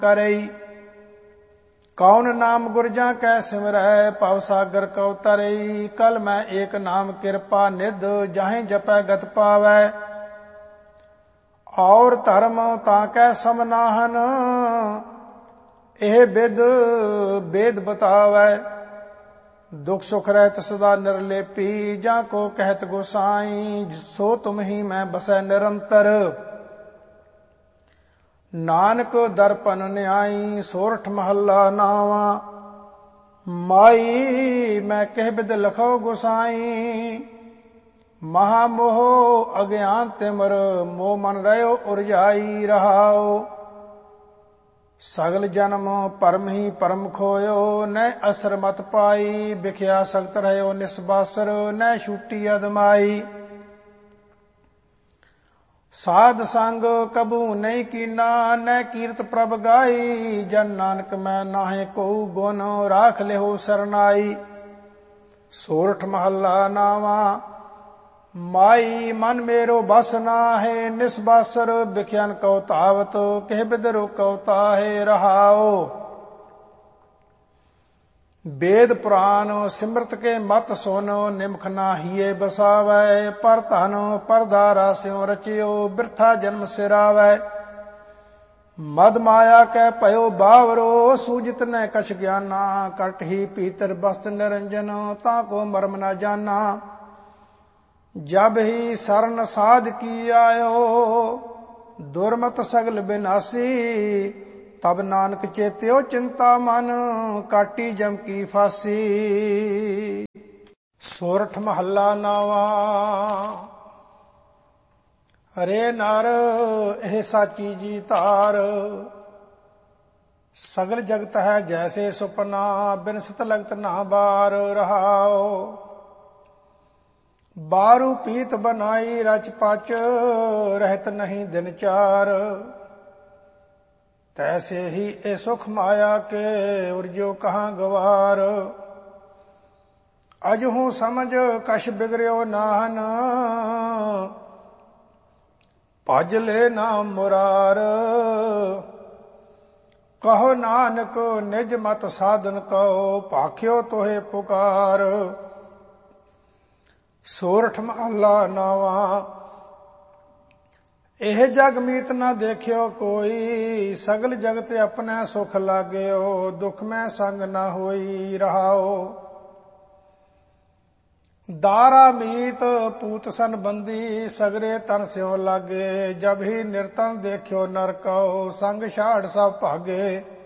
करई। कौन नाम गुरजा कै सिमरै, पव सागर कौ तरई। कल मैं एक नाम कृपा निध, जाहि जपै गत पावै। और धर्म ताकै समनाहन, एह विद वेद बतावै। दुख सुख रहत सदा निर्लेपी, जाको कहत गोसाई। सो तुम ही मैं बसै निरंतर, नानक दर्पण न्याई। सोरठ महला नावा, माई मैं कह बिद लखो गोसाई। महामोह अज्ञान तिमर, मोह मन रहो उरझाई रहाओ। सगल जन्म परम ही परम खोयो, न असर मत पाई। बिख्या सख्त रहो निस्बासर, न छूटी अदमाई। साध संग कबू नहीं कीना, न कीरत प्रभ गाई। जन नानक मैं नाहे को गुण, राख लेहो सरनाई। सोरठ महला नावा, माई मन मेरो बस नाहे। निस्बासर बिख्यान कौ तावत, कह बिदरो कौ ताहे रहाओ। वेद पुराण सिमरत के मत सुन, निमख नाहिए बसावै। पर धन परधारा स्यों रचियो, बिरथा जन्म सिरावै। मद माया कै पयो बावरो, सूजित न कछ ज्ञाना। कट ही पीतर बस्त निरंजन, ताको मर्म न जाना। जब ही शरण साध की आयो, दुर्मत सगल बिनासी। तब नानक चेत्यो चिंता मन, काटी जम की फांसी। सोरठ महला नावा, हरे नर एह साची जी तार। सगल जगत है जैसे सुपना, बिनसत लगत ना बार रहाओ। बारू पीत बनाई रच पच, रहत नहीं दिन चार। तैसे ही ए सुख माया के, उर्जो कहाँ गवार। अजहू समझ कछ बिगड़ो नाहन, भज ले नाम मुरार। कहो नानक निज मत साधन कहो, भाख्यो तोहे पुकार। सोरठ महला नावा, एह जग मीत न देखियो कोई। सगल जगत अपने सुख लाग्यो, दुख में संग न होई रहाओ। दारा मीत पूत सन बंदी, सगरे तन स्यों लागे। जब ही निर्तन देखियो नरकौ, संग छाड़ सब भागे।